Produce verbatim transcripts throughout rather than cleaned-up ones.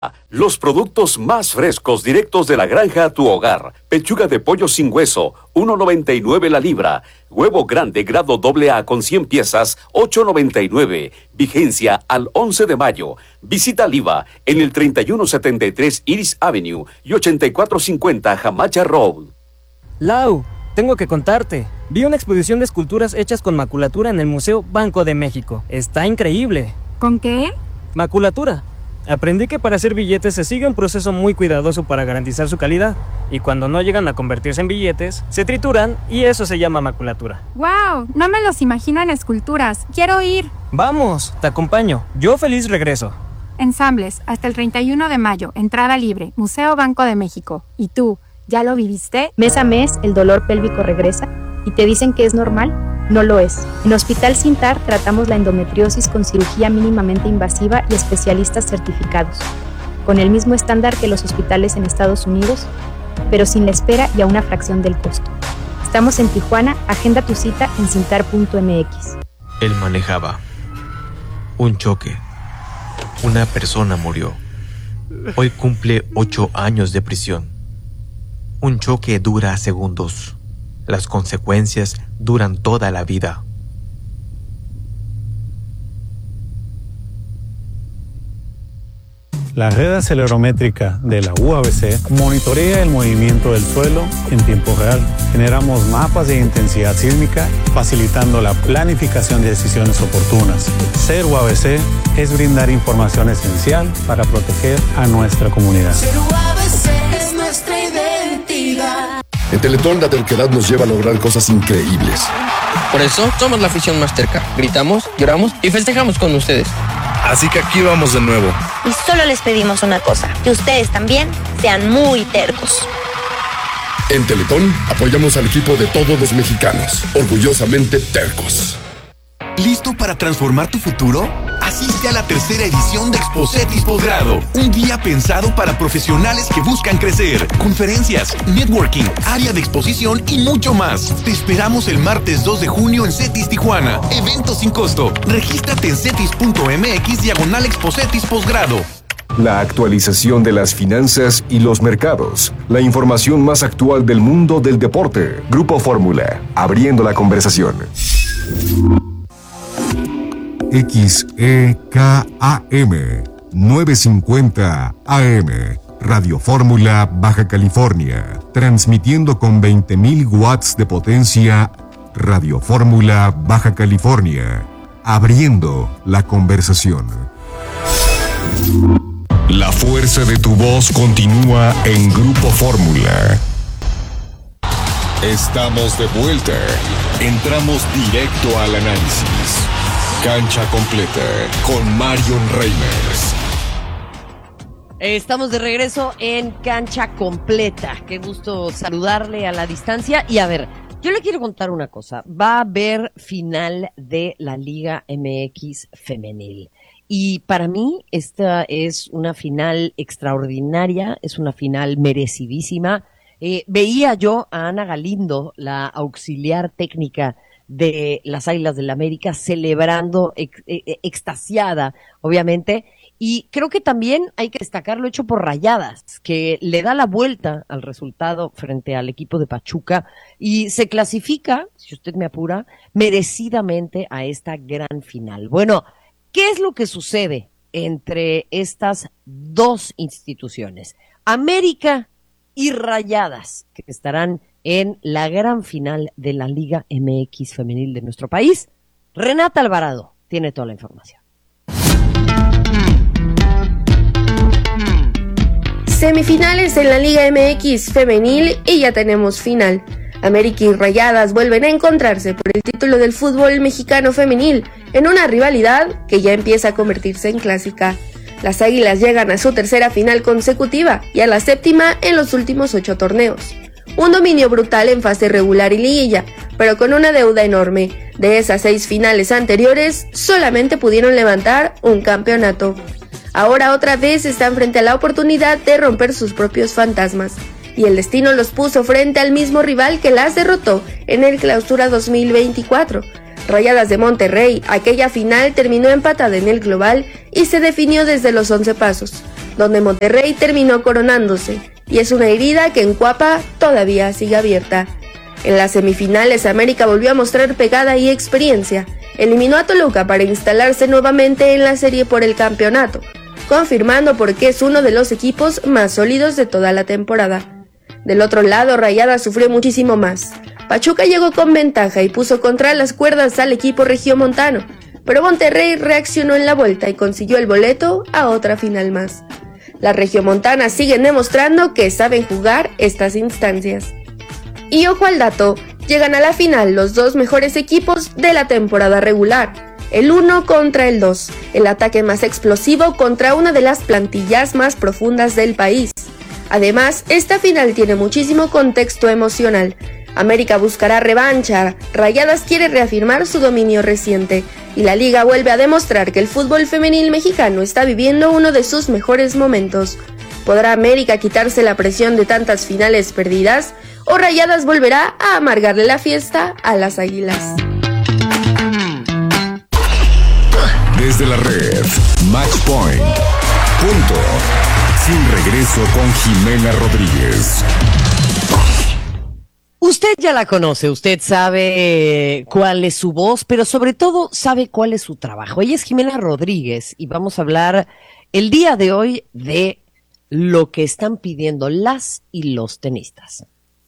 Los productos más frescos directos de la granja a tu hogar. Pechuga de pollo sin hueso, uno noventa y nueve la libra. Huevo grande grado doble A con cien piezas, ocho noventa y nueve. Vigencia al once de mayo. Visita Liva en el treinta y uno setenta y tres Iris Avenue y ochenta y cuatro cincuenta Hamacha Road. Lau, tengo que contarte. Vi una exposición de esculturas hechas con maculatura en el Museo Banco de México. Está increíble. ¿Con qué? Maculatura. Aprendí que para hacer billetes se sigue un proceso muy cuidadoso para garantizar su calidad, y cuando no llegan a convertirse en billetes, se trituran y eso se llama maculatura. ¡Wow! No me los imagino en esculturas. ¡Quiero ir! ¡Vamos! Te acompaño. Yo feliz regreso. Ensambles, hasta el treinta y uno de mayo, entrada libre, Museo Banco de México. ¿Y tú, ya lo viviste? Mes a mes, el dolor pélvico regresa y te dicen que es normal. No lo es. En Hospital Sintar tratamos la endometriosis con cirugía mínimamente invasiva y especialistas certificados, con el mismo estándar que los hospitales en Estados Unidos, pero sin la espera y a una fracción del costo. Estamos en Tijuana, agenda tu cita en sintar punto m x. Él manejaba. Un choque. Una persona murió. Hoy cumple ocho años de prisión. Un choque dura segundos. Las consecuencias duran toda la vida. La red acelerométrica de la U A B C monitorea el movimiento del suelo en tiempo real. Generamos mapas de intensidad sísmica, facilitando la planificación de decisiones oportunas. Ser U A B C es brindar información esencial para proteger a nuestra comunidad. Ser U A B C es nuestra identidad. En Teletón la terquedad nos lleva a lograr cosas increíbles. Por eso somos la afición más terca. Gritamos, lloramos y festejamos con ustedes. Así que aquí vamos de nuevo. Y solo les pedimos una cosa, que ustedes también sean muy tercos. En Teletón apoyamos al equipo de todos los mexicanos, orgullosamente tercos. ¿Listo para transformar tu futuro? Asiste a la tercera edición de Expocetis Posgrado, un día pensado para profesionales que buscan crecer. Conferencias, networking, área de exposición y mucho más. Te esperamos el martes dos de junio en CETIS Tijuana. Evento sin costo. Regístrate en cetis punto m x diagonal Expocetis Posgrado. La actualización de las finanzas y los mercados. La información más actual del mundo del deporte. Grupo Fórmula, abriendo la conversación. X E K A M novecientos cincuenta A M Radio Fórmula Baja California, transmitiendo con veinte mil watts de potencia. Radio Fórmula Baja California, abriendo la conversación. La fuerza de tu voz continúa en Grupo Fórmula. Estamos de vuelta. Entramos directo al análisis. Cancha completa con Marion Reimers. Estamos de regreso en Cancha Completa. Qué gusto saludarle a la distancia. Y a ver, yo le quiero contar una cosa. Va a haber final de la Liga M X femenil. Y para mí esta es una final extraordinaria, es una final merecidísima. Eh, veía yo a Ana Galindo, la auxiliar técnica de las Águilas del América, celebrando, ex, ex, extasiada, obviamente, y creo que también hay que destacar lo hecho por Rayadas, que le da la vuelta al resultado frente al equipo de Pachuca y se clasifica, si usted me apura, merecidamente a esta gran final. Bueno, ¿qué es lo que sucede entre estas dos instituciones? América y Rayadas, que estarán en la gran final de la Liga M X femenil de nuestro país. Renata Alvarado tiene toda la información. Semifinales en la Liga M X femenil y ya tenemos final. América y Rayadas vuelven a encontrarse por el título del fútbol mexicano femenil en una rivalidad que ya empieza a convertirse en clásica. Las Águilas llegan a su tercera final consecutiva y a la séptima en los últimos ocho torneos. Un dominio brutal en fase regular y liguilla, pero con una deuda enorme. De esas seis finales anteriores, solamente pudieron levantar un campeonato. Ahora otra vez están frente a la oportunidad de romper sus propios fantasmas, y el destino los puso frente al mismo rival que las derrotó en el Clausura dos mil veinticuatro. Rayadas de Monterrey, aquella final terminó empatada en el global y se definió desde los once pasos, donde Monterrey terminó coronándose, y es una herida que en Cuapa todavía sigue abierta. En las semifinales, América volvió a mostrar pegada y experiencia. Eliminó a Toluca para instalarse nuevamente en la serie por el campeonato, confirmando por qué es uno de los equipos más sólidos de toda la temporada. Del otro lado, Rayadas sufrió muchísimo más. Pachuca llegó con ventaja y puso contra las cuerdas al equipo regiomontano, pero Monterrey reaccionó en la vuelta y consiguió el boleto a otra final más. Las regiomontanas siguen demostrando que saben jugar estas instancias. Y ojo al dato, llegan a la final los dos mejores equipos de la temporada regular, el uno contra el dos, el ataque más explosivo contra una de las plantillas más profundas del país. Además, esta final tiene muchísimo contexto emocional. América buscará revancha, Rayadas quiere reafirmar su dominio reciente, y la liga vuelve a demostrar que el fútbol femenil mexicano está viviendo uno de sus mejores momentos. ¿Podrá América quitarse la presión de tantas finales perdidas? ¿O Rayadas volverá a amargarle la fiesta a las Águilas? Desde la red, Match Point. Punto. Sin regreso con Jimena Rodríguez. Usted ya la conoce, usted sabe cuál es su voz, pero sobre todo sabe cuál es su trabajo. Ella es Jimena Rodríguez y vamos a hablar el día de hoy de lo que están pidiendo las y los tenistas.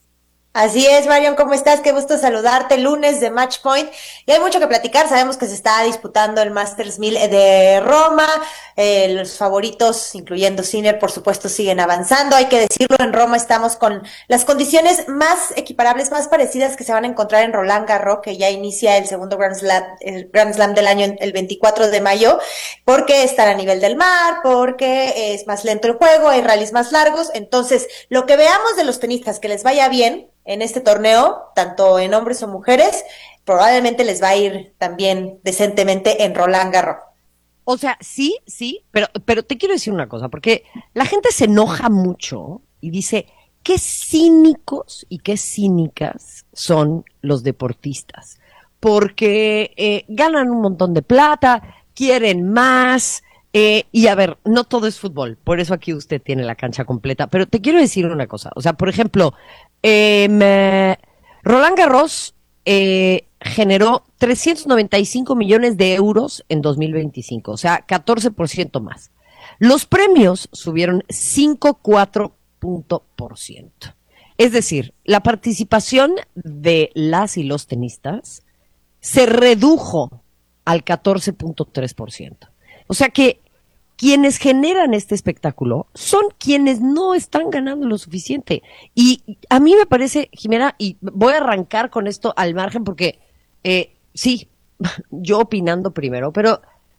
Así es, Marion, ¿cómo estás? Qué gusto saludarte, lunes de Match Point. Y hay mucho que platicar, sabemos que se está disputando el Masters mil de Roma, eh, los favoritos, incluyendo Sinner, por supuesto, siguen avanzando. Hay que decirlo, en Roma estamos con las condiciones más equiparables, más parecidas que se van a encontrar en Roland Garros, que ya inicia el segundo Grand Slam, el Grand Slam del año el veinticuatro de mayo, porque están a nivel del mar, porque es más lento el juego, hay rallies más largos. Entonces, lo que veamos de los tenistas que les vaya bien en este torneo, tanto en hombres o mujeres, probablemente les va a ir también decentemente en Roland Garros. O sea, sí, sí, pero, pero te quiero decir una cosa, porque la gente se enoja mucho y dice, qué cínicos y qué cínicas son los deportistas, porque eh, ganan un montón de plata, quieren más, eh, y a ver, no todo es fútbol, por eso aquí usted tiene la cancha completa, pero te quiero decir una cosa, o sea, por ejemplo, Eh, me, Roland Garros eh, generó trescientos noventa y cinco millones de euros en dos mil veinticinco, o sea, catorce por ciento más. Los premios subieron cinco coma cuatro punto por ciento. Es decir, la participación de las y los tenistas se redujo al catorce punto tres por ciento. O sea que quienes generan este espectáculo son quienes no están ganando lo suficiente. Y a mí me parece, Jimena, y voy a arrancar con esto al margen porque, eh, sí, yo opinando primero, pero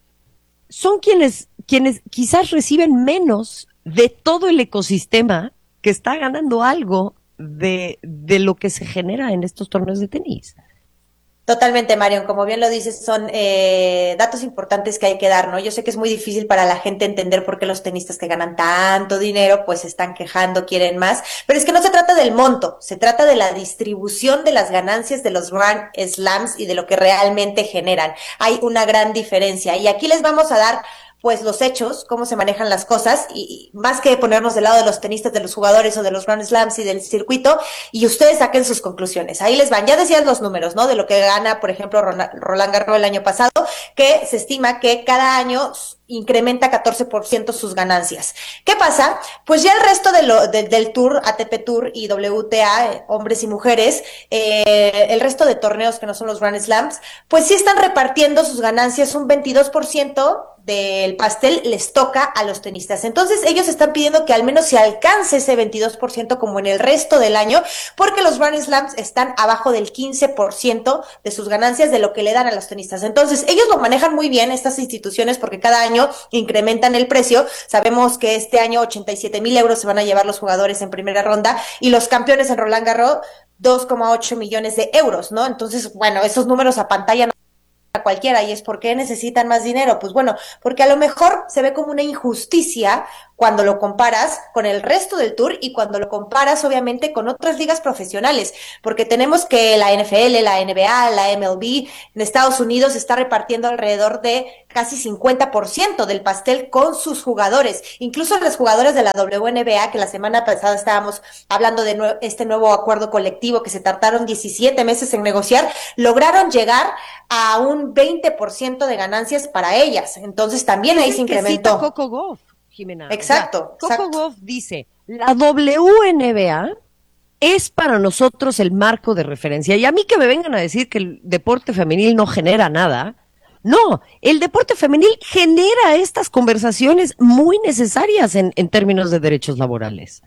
son quienes, quienes quizás reciben menos de todo el ecosistema que está ganando algo de, de lo que se genera en estos torneos de tenis. Totalmente, Marion, como bien lo dices, son eh, datos importantes que hay que dar, ¿no? Yo sé que es muy difícil para la gente entender por qué los tenistas que ganan tanto dinero, pues se están quejando, quieren más, pero es que no se trata del monto, se trata de la distribución de las ganancias de los Grand Slams y de lo que realmente generan. Hay una gran diferencia y aquí les vamos a dar pues los hechos, cómo se manejan las cosas, y, y más que ponernos del lado de los tenistas, de los jugadores o de los Grand Slams y del circuito, y ustedes saquen sus conclusiones. Ahí les van. Ya decías los números, ¿no? De lo que gana, por ejemplo, Roland Garros el año pasado, que se estima que cada año incrementa catorce por ciento sus ganancias. ¿Qué pasa? Pues ya el resto de lo, de, del Tour, A T P Tour y W T A, hombres y mujeres, eh, el resto de torneos que no son los Grand Slams, pues sí están repartiendo sus ganancias, un veintidós por ciento del pastel les toca a los tenistas. Entonces ellos están pidiendo que al menos se alcance ese veintidós por ciento como en el resto del año, porque los Grand Slams están abajo del quince por ciento de sus ganancias de lo que le dan a los tenistas. Entonces ellos lo manejan muy bien, estas instituciones, porque cada año incrementan el precio. Sabemos que este año ochenta y siete mil euros se van a llevar los jugadores en primera ronda y los campeones en Roland Garros dos coma ocho millones de euros, ¿no? Entonces, bueno, esos números a pantalla a cualquiera. ¿Y es por qué necesitan más dinero? Pues bueno, porque a lo mejor se ve como una injusticia cuando lo comparas con el resto del tour y cuando lo comparas obviamente con otras ligas profesionales, porque tenemos que la N F L, la N B A, la M L B en Estados Unidos está repartiendo alrededor de casi cincuenta por ciento del pastel con sus jugadores, incluso los jugadores de la W N B A, que la semana pasada estábamos hablando de nue- este nuevo acuerdo colectivo que se tardaron diecisiete meses en negociar, lograron llegar a un veinte por ciento de ganancias para ellas, entonces también ahí se incrementó. Coco Gauff, Jimena. Exacto, o sea, exacto. Coco Gauff dice, la W N B A es para nosotros el marco de referencia, y a mí que me vengan a decir que el deporte femenil no genera nada. No, el deporte femenil genera estas conversaciones muy necesarias en, en términos de derechos laborales.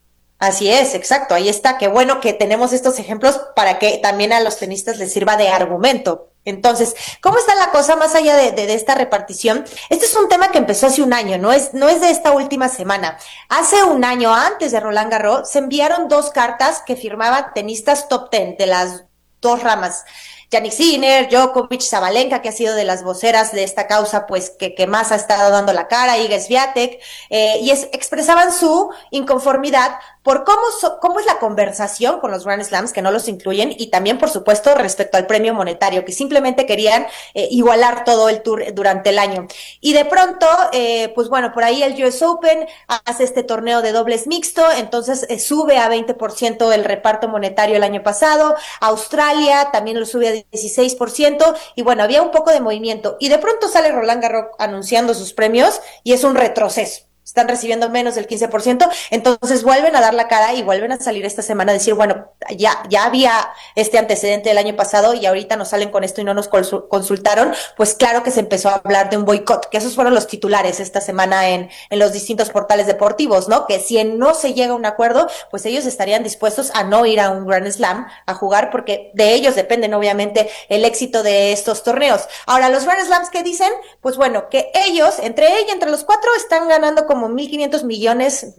Así es, exacto, ahí está, qué bueno que tenemos estos ejemplos para que también a los tenistas les sirva de argumento. Entonces, ¿cómo está la cosa más allá de, de, de esta repartición? Este es un tema que empezó hace un año, no es, no es de esta última semana. Hace un año, antes de Roland Garros, se enviaron dos cartas que firmaban tenistas top ten de las dos ramas. Jannik Sinner, Djokovic, Sabalenka, que ha sido de las voceras de esta causa, pues que, que más ha estado dando la cara, Iga Swiatek, eh, y es, expresaban su inconformidad por cómo, so, cómo es la conversación con los Grand Slams, que no los incluyen, y también, por supuesto, respecto al premio monetario, que simplemente querían eh, igualar todo el tour durante el año. Y de pronto, eh, pues bueno, por ahí el U S Open hace este torneo de dobles mixto, entonces eh, sube a veinte por ciento el reparto monetario el año pasado, Australia también lo sube a dieciséis por ciento, y bueno, había un poco de movimiento, y de pronto sale Roland Garros anunciando sus premios, y es un retroceso. Están recibiendo menos del quince por ciento, entonces vuelven a dar la cara y vuelven a salir esta semana a decir, bueno, ya, ya había este antecedente del año pasado y ahorita nos salen con esto y no nos consultaron, pues claro que se empezó a hablar de un boicot, que esos fueron los titulares esta semana en, en los distintos portales deportivos, ¿no? Que si no se llega a un acuerdo, pues ellos estarían dispuestos a no ir a un Grand Slam a jugar, porque de ellos dependen obviamente el éxito de estos torneos. Ahora, los Grand Slams, ¿qué dicen? Pues bueno, que ellos, entre ellos, entre los cuatro, están ganando como mil quinientos millones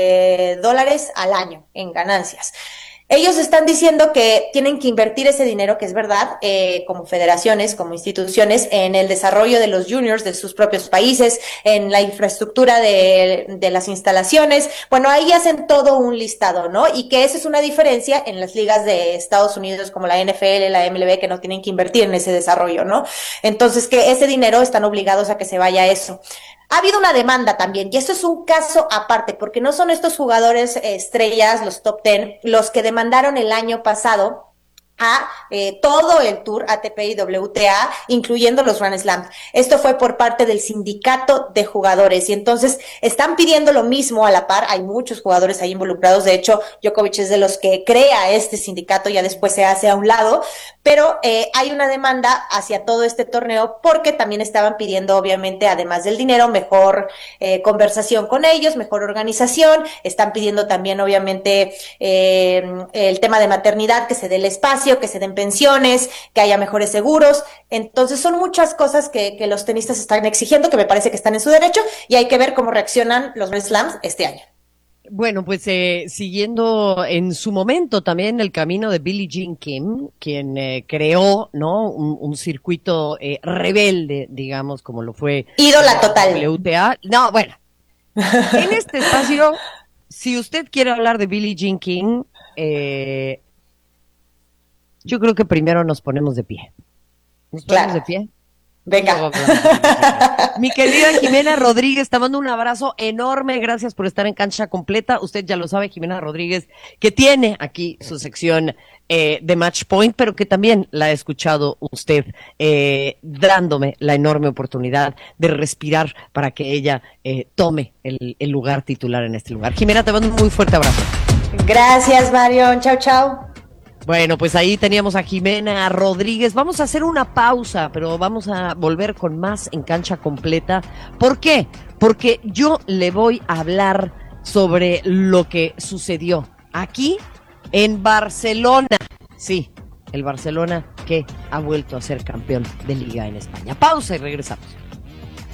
de dólares al año en ganancias. Ellos están diciendo que tienen que invertir ese dinero, que es verdad, eh, como federaciones, como instituciones, en el desarrollo de los juniors de sus propios países, en la infraestructura de, de las instalaciones. Bueno, ahí hacen todo un listado, ¿no? Y que esa es una diferencia en las ligas de Estados Unidos como la N F L, la M L B, que no tienen que invertir en ese desarrollo, ¿no? Entonces, que ese dinero están obligados a que se vaya a eso. Ha habido una demanda también, y esto es un caso aparte, porque no son estos jugadores eh, estrellas, los top ten, los que demandaron el año pasado a eh, todo el Tour A T P y W T A, incluyendo los Grand Slam. Esto fue por parte del sindicato de jugadores, y entonces están pidiendo lo mismo a la par. Hay muchos jugadores ahí involucrados, de hecho Djokovic es de los que crea este sindicato, ya después se hace a un lado, pero eh, hay una demanda hacia todo este torneo, porque también estaban pidiendo, obviamente, además del dinero, mejor eh, conversación con ellos, mejor organización. Están pidiendo también, obviamente, eh, el tema de maternidad, que se dé el espacio, que se den pensiones, que haya mejores seguros. Entonces son muchas cosas que, que los tenistas están exigiendo, que me parece que están en su derecho, y hay que ver cómo reaccionan los Grand Slams este año. Bueno, pues eh, siguiendo en su momento también el camino de Billie Jean King, quien eh, creó, ¿no? Un, un circuito eh, rebelde, digamos, como lo fue ídola total. W T A. No, bueno, en este espacio, si usted quiere hablar de Billie Jean King, eh, yo creo que primero nos ponemos de pie. ¿Nos ponemos claro. de pie? Venga. Mi querida Jimena Rodríguez, te mando un abrazo enorme. Gracias por estar en Cancha Completa. Usted ya lo sabe, Jimena Rodríguez, que tiene aquí su sección eh, de Match Point, pero que también la ha escuchado usted, eh, dándome la enorme oportunidad de respirar para que ella eh, tome el, el lugar titular en este lugar. Jimena, te mando un muy fuerte abrazo. Gracias, Marion. Chao, chao. Bueno, pues ahí teníamos a Jimena Rodríguez. Vamos a hacer una pausa, pero vamos a volver con más en Cancha Completa. ¿Por qué? Porque yo le voy a hablar sobre lo que sucedió aquí en Barcelona. Sí, el Barcelona que ha vuelto a ser campeón de Liga en España. Pausa y regresamos.